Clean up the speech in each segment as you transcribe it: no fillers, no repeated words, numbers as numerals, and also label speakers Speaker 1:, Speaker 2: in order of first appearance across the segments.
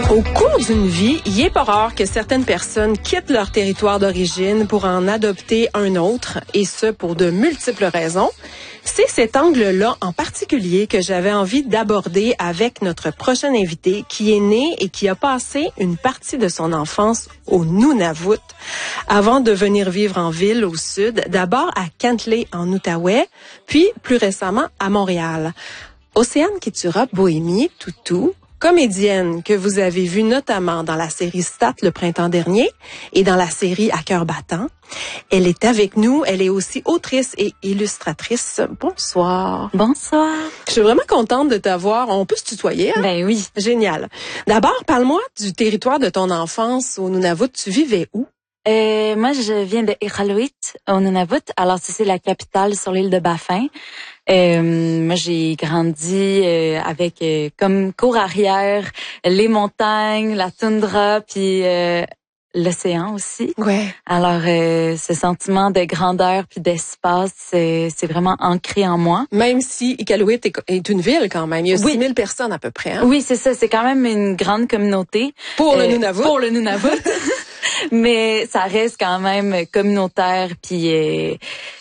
Speaker 1: Au cours d'une vie, il est pas rare que certaines personnes quittent leur territoire d'origine pour en adopter un autre, et ce pour de multiples raisons. C'est cet angle-là en particulier que j'avais envie d'aborder avec notre prochain invité qui est né et qui a passé une partie de son enfance au Nunavut avant de venir vivre en ville au sud, d'abord à Cantley en Outaouais, puis plus récemment à Montréal. Océane Keturah-Bohémie Toutou, comédienne que vous avez vue notamment dans la série Stat le printemps dernier et dans la série À cœur battant. Elle est avec nous. Elle est aussi autrice et illustratrice. Bonsoir.
Speaker 2: Bonsoir.
Speaker 1: Je suis vraiment contente de t'avoir. On peut se tutoyer, hein?
Speaker 2: Ben oui.
Speaker 1: Génial. D'abord, parle-moi du territoire de ton enfance au Nunavut. Tu vivais où?
Speaker 2: Moi, je viens de Iqaluit, au Nunavut. Alors, c'est la capitale sur l'île de Baffin. Moi, j'ai grandi avec comme cour arrière les montagnes, la toundra, puis l'océan aussi.
Speaker 1: Ouais.
Speaker 2: Alors, ce sentiment de grandeur puis d'espace, c'est vraiment ancré en moi.
Speaker 1: Même si Iqaluit est une ville quand même. Il y a 6000 personnes à peu près. Hein?
Speaker 2: Oui, c'est ça. C'est quand même une grande communauté.
Speaker 1: Pour le Nunavut.
Speaker 2: Pour le Nunavut. Mais ça reste quand même communautaire puis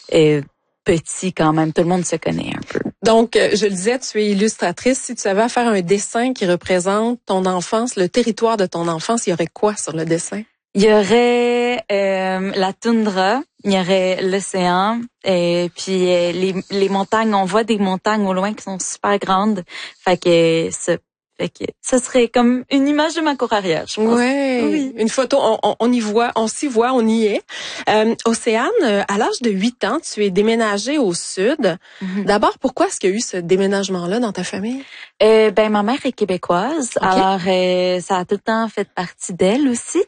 Speaker 2: petit quand même. Tout le monde se connaît un peu.
Speaker 1: Donc, je le disais, tu es illustratrice. Si tu avais à faire un dessin qui représente ton enfance, le territoire de ton enfance, il y aurait quoi sur le dessin?
Speaker 2: Il y aurait la toundra, il y aurait l'océan, et puis les montagnes. On voit des montagnes au loin qui sont super grandes. Fait que ça serait comme une image de ma cour arrière, je pense.
Speaker 1: Ouais, oui. Une photo, on y voit, on s'y voit, on y est. Océane, à l'âge de 8 ans, tu es déménagée au sud. Mm-hmm. D'abord, pourquoi est-ce qu'il y a eu ce déménagement-là dans ta famille?
Speaker 2: Ma mère est québécoise, okay. Alors ça a tout le temps fait partie d'elle aussi.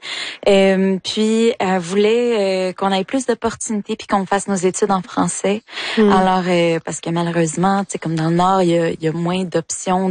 Speaker 2: Puis elle voulait qu'on ait plus d'opportunités puis qu'on fasse nos études en français. Mm. Alors parce que malheureusement, tu sais, comme dans le Nord, il y a moins d'options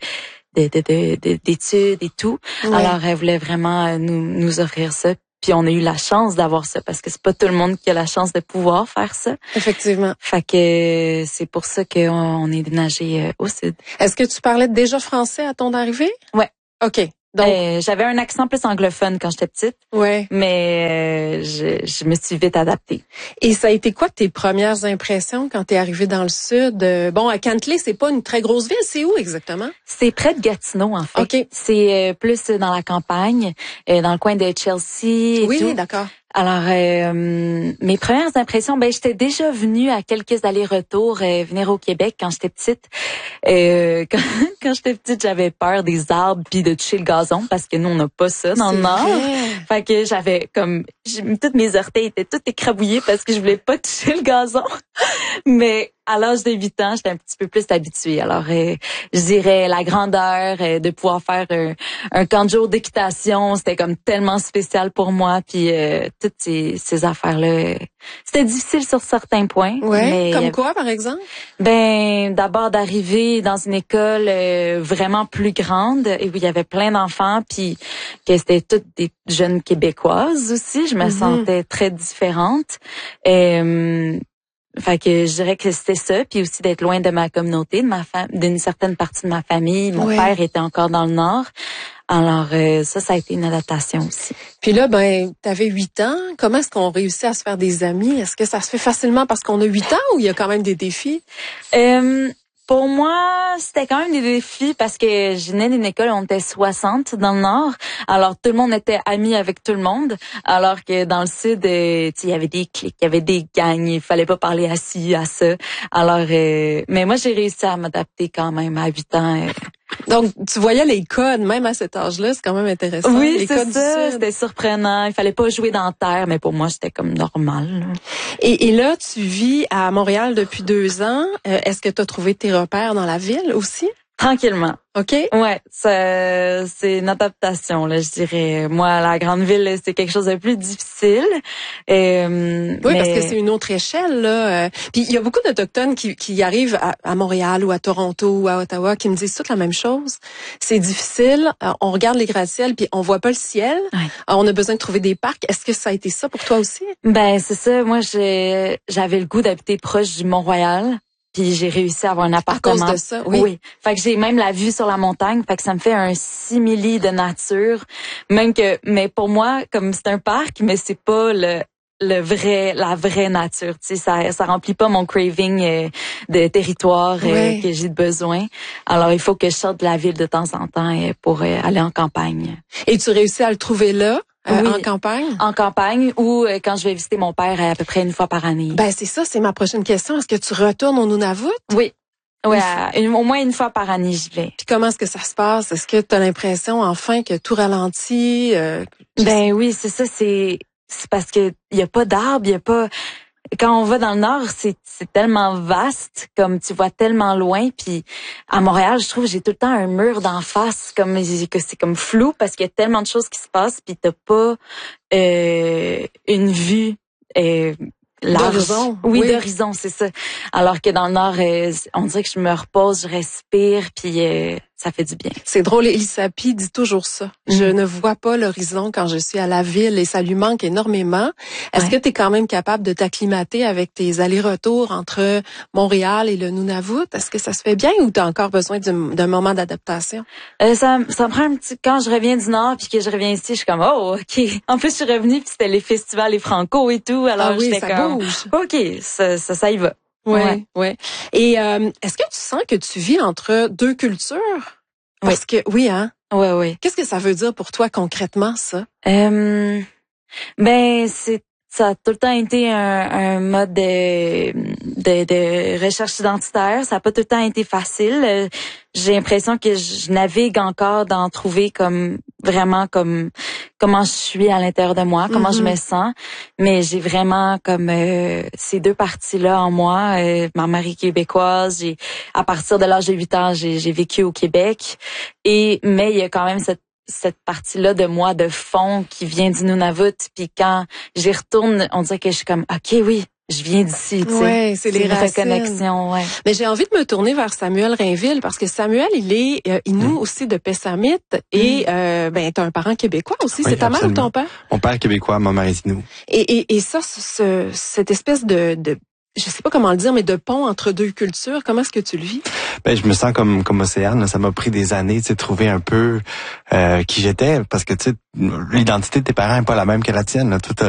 Speaker 2: d'études et tout. Ouais. Alors, elle voulait vraiment nous offrir ça. Puis on a eu la chance d'avoir ça parce que c'est pas tout le monde qui a la chance de pouvoir faire ça.
Speaker 1: Effectivement.
Speaker 2: Fait que c'est pour ça qu'on est déménagé au sud.
Speaker 1: Est-ce que tu parlais déjà français à ton arrivée?
Speaker 2: Ouais.
Speaker 1: OK. Donc,
Speaker 2: j'avais un accent plus anglophone quand j'étais petite.
Speaker 1: Ouais.
Speaker 2: Mais je me suis vite adaptée.
Speaker 1: Et ça a été quoi tes premières impressions quand t'es arrivée dans le sud? Bon, à Cantley, c'est pas une très grosse ville. C'est où exactement?
Speaker 2: C'est près de Gatineau, en fait.
Speaker 1: OK.
Speaker 2: C'est plus dans la campagne, dans le coin de Chelsea.
Speaker 1: Oui, d'accord.
Speaker 2: Alors, mes premières impressions, j'étais déjà venue à quelques allers-retours venir au Québec quand j'étais petite. Quand j'étais petite, j'avais peur des arbres puis de toucher le gazon parce que nous, on n'a pas ça dans le Nord. Fait que j'avais toutes mes orteils étaient toutes écrabouillées parce que je voulais pas toucher le gazon. Mais à l'âge de 8 ans, j'étais un petit peu plus habituée. Alors, je dirais la grandeur, de pouvoir faire un camp de jour d'équitation, c'était comme tellement spécial pour moi. Puis toutes ces affaires-là, c'était difficile sur certains points.
Speaker 1: Ouais. Comme quoi, par exemple?
Speaker 2: D'abord d'arriver dans une école vraiment plus grande et où il y avait plein d'enfants, puis que c'était toutes des jeunes Québécoises aussi. Je me sentais très différente. Fait que je dirais que c'était ça, puis aussi d'être loin de ma communauté, d'une certaine partie de ma famille. Mon père était encore dans le Nord. Alors ça a été une adaptation aussi.
Speaker 1: Puis là, t'avais 8 ans. Comment est-ce qu'on réussit à se faire des amis? Est-ce que ça se fait facilement parce qu'on a 8 ans ou il y a quand même des défis?
Speaker 2: Pour moi, c'était quand même des défis parce que je venais d'une école où on était 60 dans le Nord. Alors, tout le monde était ami avec tout le monde. Alors que dans le Sud, il y avait des cliques, il y avait des gangs. Il fallait pas parler à ci, à ça. Alors, mais moi, j'ai réussi à m'adapter quand même à 8 ans.
Speaker 1: Donc, tu voyais les codes, même à cet âge-là, c'est quand même intéressant.
Speaker 2: Oui,
Speaker 1: les
Speaker 2: c'est
Speaker 1: codes
Speaker 2: ça, c'était surprenant. Il fallait pas jouer dans la terre, mais pour moi, c'était comme normal.
Speaker 1: Et là, tu vis à Montréal depuis 2 ans. Est-ce que tu as trouvé tes repères dans la ville aussi?
Speaker 2: Tranquillement.
Speaker 1: OK.
Speaker 2: Ouais, c'est une adaptation, là, je dirais. Moi, la grande ville, c'est quelque chose de plus difficile.
Speaker 1: Oui, parce que c'est une autre échelle, là. Puis il y a beaucoup d'Autochtones qui arrivent à Montréal ou à Toronto ou à Ottawa qui me disent toutes la même chose. C'est difficile. On regarde les gratte-ciels puis on voit pas le ciel.
Speaker 2: Ouais.
Speaker 1: On a besoin de trouver des parcs. Est-ce que ça a été ça pour toi aussi?
Speaker 2: C'est ça. Moi, j'avais le goût d'habiter proche du Mont-Royal. Puis j'ai réussi à avoir un appartement.
Speaker 1: À cause de ça, oui.
Speaker 2: Oui. Fait que j'ai même la vue sur la montagne. Fait que ça me fait un simili de nature. Mais pour moi, comme c'est un parc, mais c'est pas la vraie nature. Tu sais, ça remplit pas mon craving de territoire que j'ai besoin. Alors, il faut que je sorte de la ville de temps en temps pour aller en campagne.
Speaker 1: Et tu réussis à le trouver là?
Speaker 2: Oui,
Speaker 1: en campagne?
Speaker 2: En campagne ou quand je vais visiter mon père à peu près une fois par année.
Speaker 1: Ben c'est ça, c'est ma prochaine question. Est-ce que tu retournes au Nunavut?
Speaker 2: Oui. Oui, au moins une fois par année, je vais.
Speaker 1: Puis comment est-ce que ça se passe? Est-ce que tu as l'impression enfin que tout ralentit?
Speaker 2: Oui, c'est ça, c'est parce que il y a pas d'arbres, il y a pas. Quand on va dans le nord, c'est tellement vaste, comme tu vois tellement loin. Puis à Montréal, je trouve j'ai tout le temps un mur d'en face, comme que c'est comme flou parce qu'il y a tellement de choses qui se passent, puis t'as pas une vue large.
Speaker 1: D'horizon.
Speaker 2: Oui, d'horizon, c'est ça. Alors que dans le nord, on dirait que je me repose, je respire, puis ça fait du bien.
Speaker 1: C'est drôle, Elisapie dit toujours ça. Je ne vois pas l'horizon quand je suis à la ville et ça lui manque énormément. Est-ce que tu es quand même capable de t'acclimater avec tes allers-retours entre Montréal et le Nunavut? Est-ce que ça se fait bien ou tu as encore besoin d'un moment d'adaptation?
Speaker 2: Ça me prend un petit... Quand je reviens du Nord puis que je reviens ici, je suis comme, oh, OK. En plus, je suis revenue puis c'était les festivals, les Franco et tout. Alors, j'étais comme, bouge. OK, ça y va.
Speaker 1: Ouais. Et est-ce que tu sens que tu vis entre deux cultures? Parce que oui, hein?
Speaker 2: Oui.
Speaker 1: Qu'est-ce que ça veut dire pour toi concrètement, ça?
Speaker 2: Ça a tout le temps été un mode de recherche identitaire. Ça a pas tout le temps été facile. J'ai l'impression que je navigue encore d'en trouver comme vraiment comme comment je suis à l'intérieur de moi, comment je me sens. Mais j'ai vraiment comme ces deux parties-là en moi. Ma mère est québécoise. À partir de l'âge de 8 ans, j'ai vécu au Québec. Mais il y a quand même cette partie-là de moi de fond qui vient du Nunavut, puis quand j'y retourne, on dirait que je suis comme OK, oui, je viens d'ici, tu sais.
Speaker 1: Ouais, c'est les racines.
Speaker 2: Reconnexion, ouais.
Speaker 1: Mais j'ai envie de me tourner vers Samuel Rainville parce que Samuel, il est Innu aussi de Pessamit et t'as un parent québécois aussi,
Speaker 3: oui,
Speaker 1: c'est ta mère
Speaker 3: absolument.
Speaker 1: ou ton père?
Speaker 3: Mon père est québécois, ma mère est Innu.
Speaker 1: Et ça, cette espèce de je sais pas comment le dire, mais de pont entre deux cultures, comment est-ce que tu le vis?
Speaker 3: Ben, je me sens comme Océane. Ça m'a pris des années, tu sais, trouver un peu qui j'étais, parce que tu sais, l'identité de tes parents est pas la même que la tienne. Là. Toi,